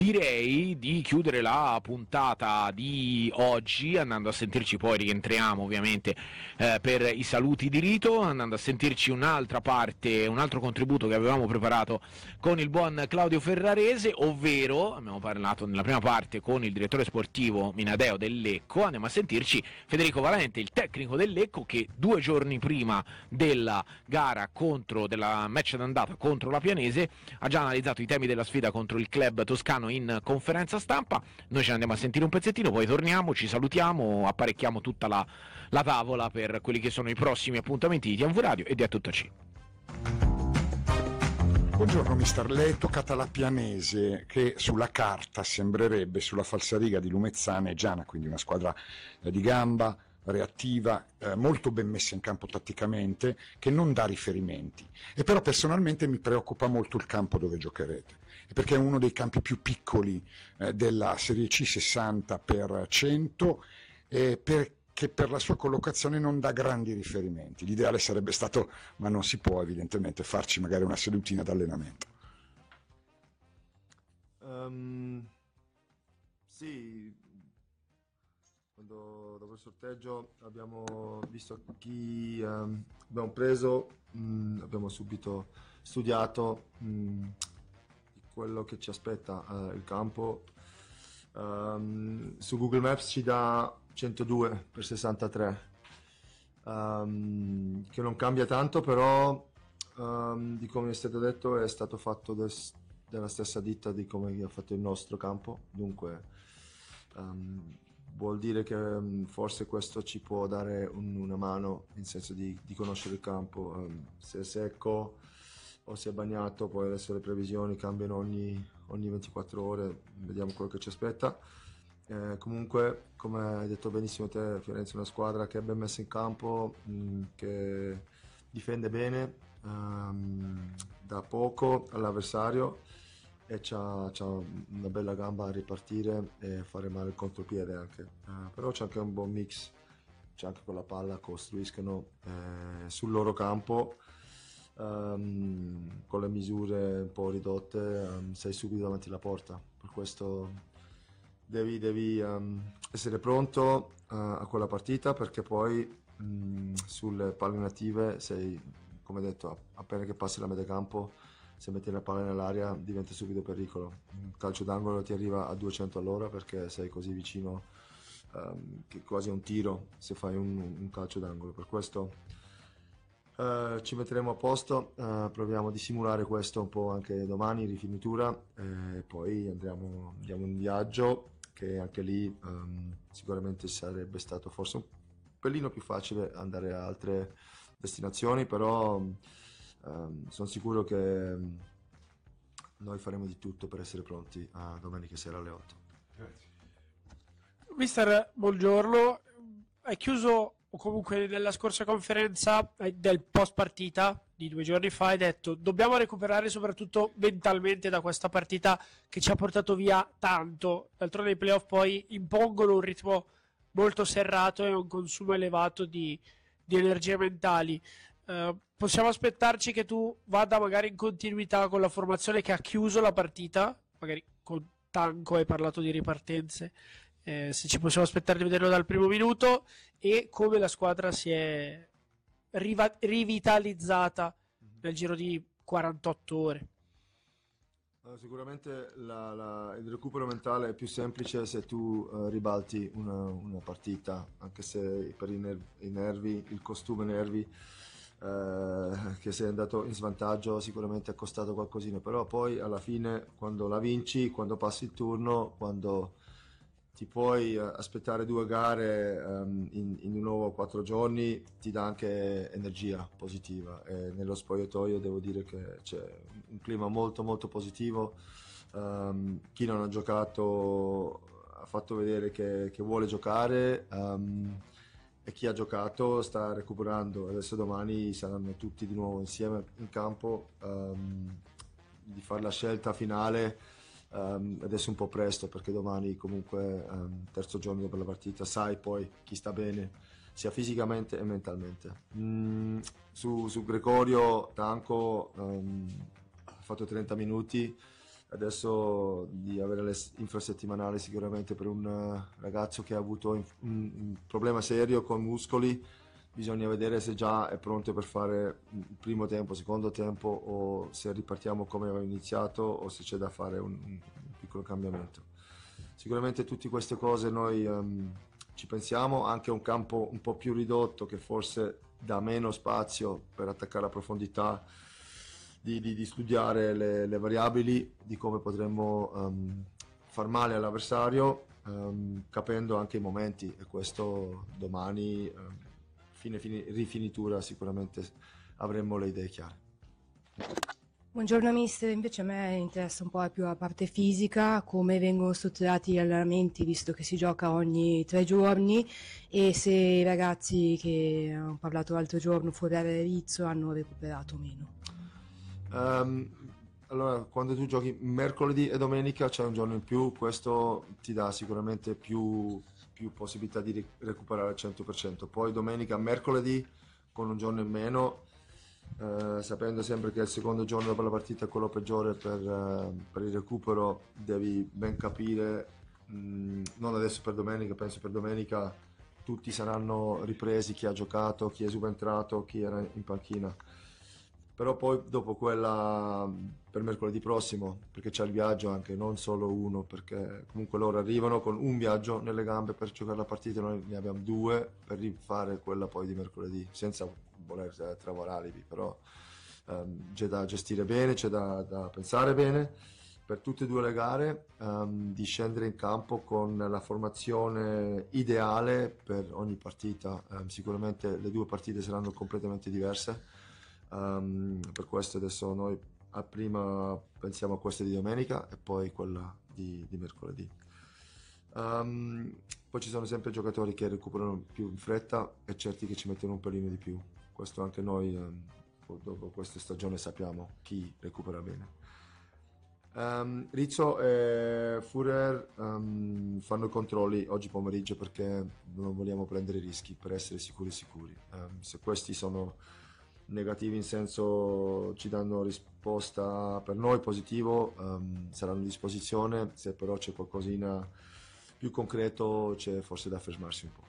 Direi di chiudere la puntata di oggi andando a sentirci, poi rientriamo ovviamente per i saluti di rito, andando a sentirci un'altra parte, un altro contributo che avevamo preparato con il buon Claudio Ferrarese, ovvero abbiamo parlato nella prima parte con il direttore sportivo Minadeo del Lecco. Andiamo a sentirci Federico Valente, il tecnico del Lecco, che 2 giorni prima della gara della match d'andata contro la Pianese ha già analizzato i temi della sfida contro il club toscano in conferenza stampa. Noi ce ne andiamo a sentire un pezzettino, poi torniamo, ci salutiamo, apparecchiamo tutta la tavola per quelli che sono i prossimi appuntamenti di TNV Radio e di A Tutto C. Buongiorno mister, le è toccata la Pianese, che sulla carta sembrerebbe sulla falsariga di Lumezzana e Giana, quindi una squadra di gamba, reattiva, molto ben messa in campo tatticamente, che non dà riferimenti. E però personalmente mi preoccupa molto il campo dove giocherete, perché è uno dei campi più piccoli della Serie C, 60x100, che per la sua collocazione non dà grandi riferimenti. L'ideale sarebbe stato, ma non si può evidentemente, farci magari una sedutina d'allenamento. Sì, dopo il sorteggio abbiamo visto chi abbiamo preso, abbiamo subito studiato di quello che ci aspetta il campo. Su Google Maps ci dà 102x63, che non cambia tanto, però di come è stato detto è stato fatto della stessa ditta di come ha fatto il nostro campo, dunque vuol dire che forse questo ci può dare una mano, nel senso di conoscere il campo, se è secco o se è bagnato. Poi adesso le previsioni cambiano ogni 24 ore, vediamo quello che ci aspetta. Comunque, come hai detto benissimo te, Fiorenza è una squadra che è ben messa in campo, che difende bene, dà poco all'avversario e c'ha una bella gamba a ripartire e fare male il contropiede anche. Però c'è anche un buon mix, c'è anche con la palla, costruiscono sul loro campo. Con le misure un po' ridotte sei subito davanti alla porta, per questo devi essere pronto a quella partita, perché poi sulle palle native sei, come detto, appena che passi la metà campo, se metti la palla nell'aria diventa subito pericolo. Un calcio d'angolo ti arriva a 200 all'ora perché sei così vicino che quasi è un tiro se fai un calcio d'angolo. Per questo ci metteremo a posto, proviamo di simulare questo un po' anche domani, rifinitura, e poi andiamo in viaggio, che anche lì sicuramente sarebbe stato forse un pelino più facile andare a altre destinazioni, però sono sicuro che noi faremo di tutto per essere pronti a domenica sera alle 8. Grazie. Mister, buongiorno. Hai chiuso, o comunque nella scorsa conferenza del post partita di 2 giorni fa, hai detto dobbiamo recuperare soprattutto mentalmente da questa partita che ci ha portato via tanto. D'altronde i playoff poi impongono un ritmo molto serrato e un consumo elevato di energie mentali. Possiamo aspettarci che tu vada magari in continuità con la formazione che ha chiuso la partita, magari con Tanco, hai parlato di ripartenze, se ci possiamo aspettare di vederlo dal primo minuto, e come la squadra si è rivitalizzata nel giro di 48 ore. Sicuramente il recupero mentale è più semplice se tu ribalti una partita, anche se per i nervi, il costume nervi, che sei andato in svantaggio sicuramente ha costato qualcosina, però poi alla fine quando la vinci, quando passi il turno, quando ti puoi aspettare 2 gare in un nuovo 4 giorni, ti dà anche energia positiva, e nello spogliatoio devo dire che c'è un clima molto molto positivo. Chi non ha giocato ha fatto vedere che vuole giocare, e chi ha giocato sta recuperando. Adesso domani saranno tutti di nuovo insieme in campo, di fare la scelta finale. Adesso è un po' presto, perché domani comunque terzo giorno dopo la partita sai poi chi sta bene sia fisicamente e mentalmente. Su Gregorio Tanco ha fatto 30 minuti, Adesso di avere le infrasettimanali sicuramente per un ragazzo che ha avuto un problema serio con muscoli, bisogna vedere se già è pronto per fare il primo tempo, secondo tempo, o se ripartiamo come aveva iniziato o se c'è da fare un piccolo cambiamento. Sicuramente tutte queste cose noi ci pensiamo, anche un campo un po' più ridotto che forse dà meno spazio per attaccare a profondità, di studiare le variabili, di come potremmo far male all'avversario, capendo anche i momenti, e questo domani, rifinitura, sicuramente avremo le idee chiare. Buongiorno mister, invece a me interessa un po' più la parte fisica, come vengono strutturati gli allenamenti visto che si gioca ogni 3 giorni e se i ragazzi che hanno parlato l'altro giorno, Furere e Rizzo, hanno recuperato o meno. Allora, quando tu giochi mercoledì e domenica c'è un giorno in più, questo ti dà sicuramente più possibilità di recuperare al 100%. Poi domenica, mercoledì con un giorno in meno, sapendo sempre che il secondo giorno dopo la partita è quello peggiore per il recupero, devi ben capire, non adesso per domenica, penso per domenica tutti saranno ripresi, chi ha giocato, chi è subentrato, chi era in panchina. Però poi dopo quella per mercoledì prossimo, perché c'è il viaggio anche, non solo uno, perché comunque loro arrivano con un viaggio nelle gambe per giocare la partita, noi ne abbiamo 2 per rifare quella poi di mercoledì, senza voler trovare alibi, però c'è da gestire bene, c'è da pensare bene per tutte e 2 le gare, di scendere in campo con la formazione ideale per ogni partita. Sicuramente le 2 partite saranno completamente diverse. Per questo adesso noi prima pensiamo a questa di domenica e poi quella di mercoledì. Poi ci sono sempre giocatori che recuperano più in fretta e certi che ci mettono un pelino di più. Questo anche noi dopo questa stagione sappiamo chi recupera bene. Rizzo e Führer fanno i controlli oggi pomeriggio perché non vogliamo prendere rischi, per essere sicuri. Se questi sono negativi in senso ci danno risposta per noi positivo, saranno a disposizione, se però c'è qualcosina più concreto c'è forse da fermarsi un po'.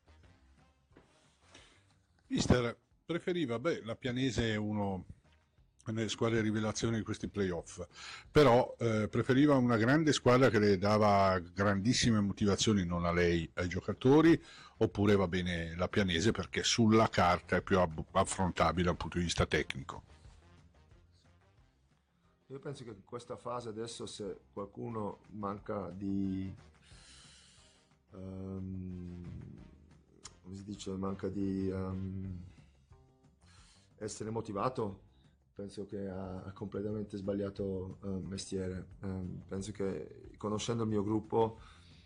Mister, preferiva, la Pianese è uno nelle squadre rivelazione di questi playoff, però preferiva una grande squadra che le dava grandissime motivazioni, non a lei, ai giocatori, oppure va bene la Pianese perché sulla carta è più affrontabile dal punto di vista tecnico? Io penso che in questa fase adesso, se qualcuno manca di come si dice, manca di essere motivato, penso che ha completamente sbagliato mestiere. Penso che, conoscendo il mio gruppo,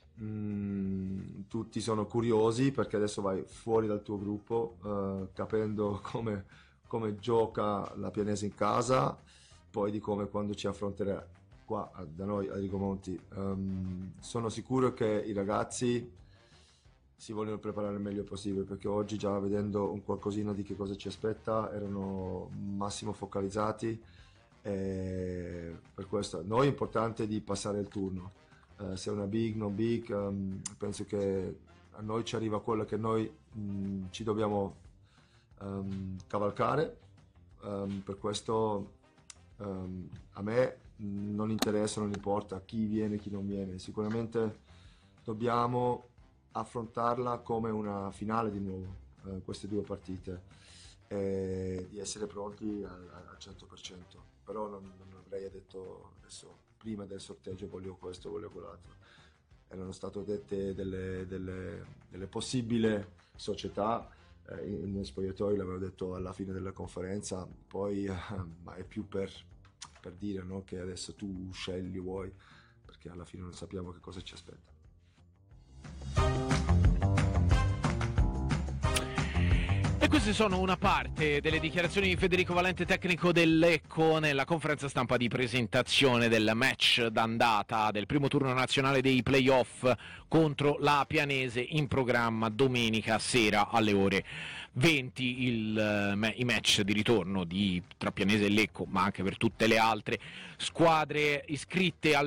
tutti sono curiosi perché adesso vai fuori dal tuo gruppo, capendo come gioca la Pianese in casa, poi di come quando ci affronterà qua da noi a Rigomonti. Sono sicuro che i ragazzi si vogliono preparare il meglio possibile, perché oggi, già vedendo un qualcosina di che cosa ci aspetta, erano massimo focalizzati, e per questo noi è importante di passare il turno. Se è una big, non big, penso che a noi ci arriva quello che noi ci dobbiamo cavalcare. Per questo a me non interessa, non importa chi viene, chi non viene. Sicuramente dobbiamo affrontarla come una finale di nuovo, queste 2 partite, e di essere pronti al 100%. Però non avrei detto adesso, prima del sorteggio, voglio questo, voglio quell'altro. Erano state dette delle possibili società, in spogliatoio l'avevo detto alla fine della conferenza, poi ma è più per dire, no, che adesso tu scegli, vuoi, perché alla fine non sappiamo che cosa ci aspetta. queste sono una parte delle dichiarazioni di Federico Valente, tecnico del Lecco, nella conferenza stampa di presentazione del match d'andata del primo turno nazionale dei playoff contro la Pianese, in programma domenica sera alle ore 20. I match di ritorno tra Pianese e Lecco, ma anche per tutte le altre squadre iscritte al